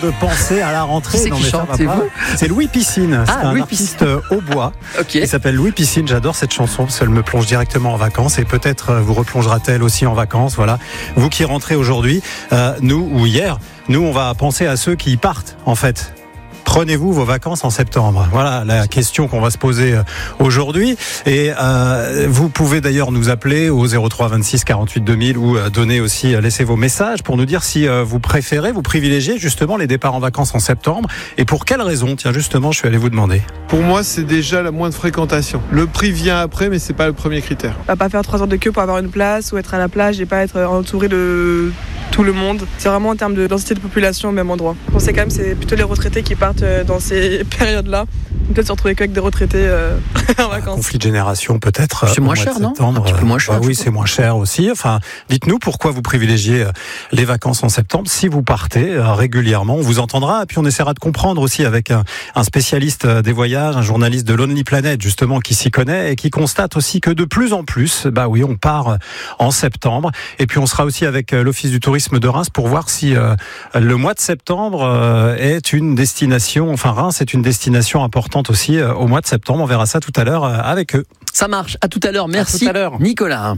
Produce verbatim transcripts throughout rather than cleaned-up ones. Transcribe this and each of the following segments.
de penser à la rentrée. Qui c'est non, qui mais ça chante, va c'est pas. vous C'est Louis Piscine. Ah, c'est un Louis artiste au bois. Ok. Il s'appelle Louis Piscine. J'adore cette chanson parce qu'elle me plonge directement en vacances et peut-être vous replongera-t-elle aussi en vacances. Voilà. Vous qui rentrez aujourd'hui, euh, nous ou hier, nous on va penser à ceux qui partent en fait. Prenez-vous vos vacances en septembre? Voilà la question qu'on va se poser aujourd'hui. Et euh, vous pouvez d'ailleurs nous appeler au zéro trois vingt-six quarante-huit deux mille ou donner aussi, laisser vos messages pour nous dire si vous préférez, vous privilégiez justement les départs en vacances en septembre. Et pour quelles raisons? Tiens, justement, je suis allé vous demander. Pour moi, c'est déjà la moindre fréquentation. Le prix vient après, mais c'est pas le premier critère. À pas faire trois heures de queue pour avoir une place ou être à la plage et pas être entouré de tout le monde. C'est vraiment en termes de densité de population au même endroit. On sait quand même c'est plutôt les retraités qui partent dans ces périodes-là. Peut-être se retrouver qu'avec des retraités euh, en vacances. Conflit de génération peut-être. C'est moins cher, non? Un petit peu moins cher. Bah oui, c'est moins cher aussi. Enfin, dites-nous pourquoi vous privilégiez les vacances en septembre. Si vous partez régulièrement, on vous entendra. Et puis on essaiera de comprendre aussi avec un, un spécialiste des voyages, un journaliste de Lonely Planet justement qui s'y connaît et qui constate aussi que de plus en plus, bah oui, on part en septembre. Et puis on sera aussi avec l'Office du tourisme de Reims pour voir si euh, le mois de septembre euh, est une destination. Enfin, Reims est une destination importante aussi euh, au mois de septembre. On verra ça tout à l'heure euh, avec eux. Ça marche. À tout à l'heure. Merci, à tout à l'heure. Nicolas.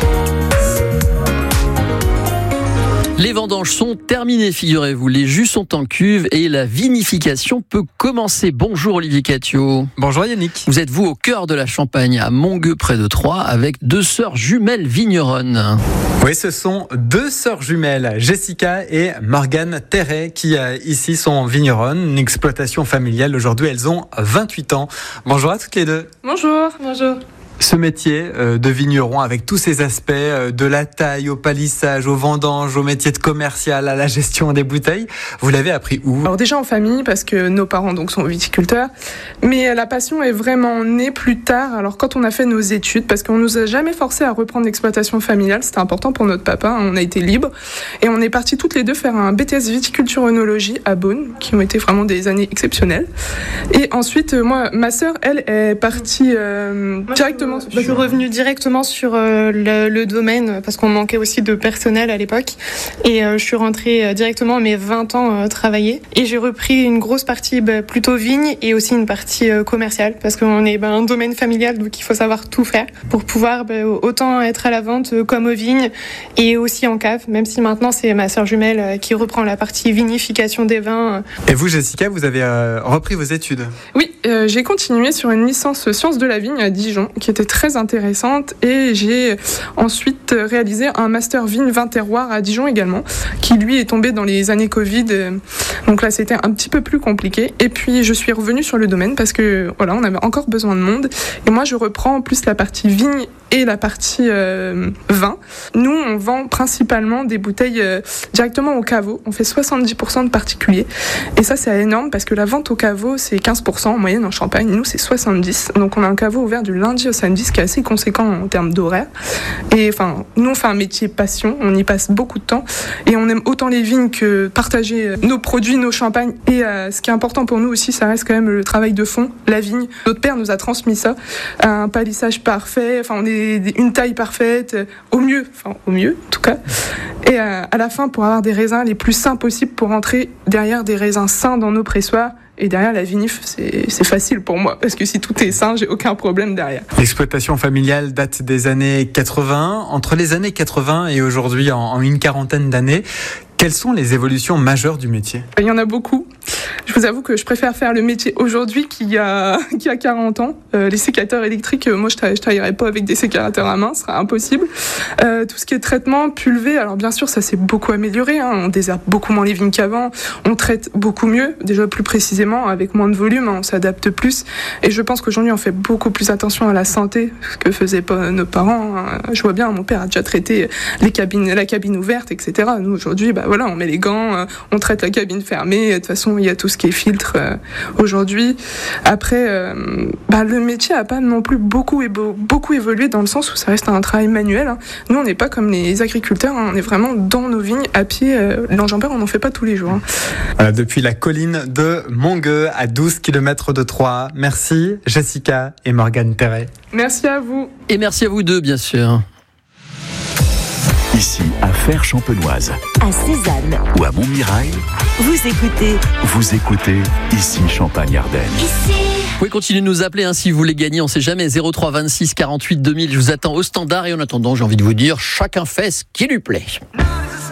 Les vendanges sont terminées, figurez-vous. Les jus sont en cuve et la vinification peut commencer. Bonjour Olivier Catio. Bonjour Yannick. Vous êtes vous au cœur de la Champagne, à Mongueux près de Troyes, avec deux sœurs jumelles vigneronnes. Oui, ce sont deux sœurs jumelles, Jessica et Morgane Terret, qui euh, ici sont vigneronnes, une exploitation familiale. Aujourd'hui, elles ont vingt-huit ans. Bonjour à toutes les deux. Bonjour, bonjour. Ce métier euh, de vigneron avec tous ses aspects, euh, de la taille au palissage, au vendange, au métier de commercial, à la gestion des bouteilles, vous l'avez appris où? Alors déjà en famille, parce que nos parents donc sont viticulteurs, mais la passion est vraiment née plus tard, alors quand on a fait nos études, parce qu'on nous a jamais forcé à reprendre l'exploitation familiale, c'était important pour notre papa, on a été libre, et on est partis toutes les deux faire un B T S viticulture-œnologie à Beaune, qui ont été vraiment des années exceptionnelles. Et ensuite, moi, ma sœur, elle, est partie euh, directement... Je suis revenue directement sur euh, le, le domaine parce qu'on manquait aussi de personnel à l'époque et euh, je suis rentrée euh, directement à mes vingt ans euh, travailler et j'ai repris une grosse partie bah, plutôt vigne et aussi une partie euh, commerciale parce qu'on est bah, un domaine familial donc il faut savoir tout faire pour pouvoir bah, autant être à la vente euh, comme aux vignes et aussi en cave, même si maintenant c'est ma sœur jumelle euh, qui reprend la partie vinification des vins. Et vous Jessica, vous avez euh, repris vos études? Oui, euh, j'ai continué sur une licence sciences de la vigne à Dijon qui était très intéressante et j'ai ensuite réalisé un master vigne vin terroir à Dijon également qui lui est tombé dans les années Covid donc là c'était un petit peu plus compliqué et puis je suis revenue sur le domaine parce que voilà on avait encore besoin de monde et moi je reprends en plus la partie vigne et la partie euh, vin. Nous on vend principalement des bouteilles euh, directement au caveau, on fait soixante-dix pour cent de particuliers et ça c'est énorme parce que la vente au caveau c'est quinze pour cent en moyenne en Champagne, nous c'est soixante-dix donc on a un caveau ouvert du lundi au samedi ce qui est assez conséquent en termes d'horaire et enfin nous on fait un métier passion, on y passe beaucoup de temps et on aime autant les vignes que partager nos produits, nos champagnes et euh, ce qui est important pour nous aussi ça reste quand même le travail de fond, la vigne. Notre père nous a transmis ça, un palissage parfait, enfin on est une taille parfaite au mieux, enfin au mieux en tout cas et euh, à la fin pour avoir des raisins les plus sains possibles pour rentrer derrière des raisins sains dans nos pressoirs. Et derrière la vinif, c'est, c'est facile pour moi, parce que si tout est sain, j'ai aucun problème derrière. L'exploitation familiale date des années quatre-vingts. Entre les années quatre-vingts et aujourd'hui, en, en une quarantaine d'années, quelles sont les évolutions majeures du métier? Il y en a beaucoup. Je vous avoue que je préfère faire le métier aujourd'hui qu'il y a, qu'il y a quarante ans. Euh, les sécateurs électriques, moi je ne travaillerai pas avec des sécateurs à main, ce serait impossible. Euh, tout ce qui est traitement, pulvé, alors bien sûr ça s'est beaucoup amélioré, hein. On désherbe beaucoup moins les vignes qu'avant, on traite beaucoup mieux, déjà plus précisément, avec moins de volume, hein, on s'adapte plus. Et je pense qu'aujourd'hui on fait beaucoup plus attention à la santé, ce que faisaient pas nos parents. Hein. Je vois bien, mon père a déjà traité les cabines, la cabine ouverte, et cetera. Nous aujourd'hui, bah voilà, on met les gants, on traite la cabine fermée, de toute façon il y a tout ce qui est filtre euh, aujourd'hui. Après, euh, bah, le métier n'a pas non plus beaucoup, évo- beaucoup évolué dans le sens où ça reste un travail manuel. Hein. Nous, on n'est pas comme les agriculteurs, hein, on est vraiment dans nos vignes, à pied. Euh, l'enjambeur, on n'en fait pas tous les jours. Hein. Voilà, depuis la colline de Mongueux, à douze kilomètres de Troyes. Merci Jessica et Morgane Terret. Merci à vous. Et merci à vous deux, bien sûr. Ici à Fère-Champenoise. À Cézanne. Ou à Montmirail. Vous écoutez. Vous écoutez ici Champagne-Ardenne. Ici. Vous pouvez continuer de nous appeler hein, si vous voulez gagner, on ne sait jamais. zéro trois vingt-six quarante-huit deux mille. Je vous attends au standard et en attendant, j'ai envie de vous dire, chacun fait ce qui lui plaît.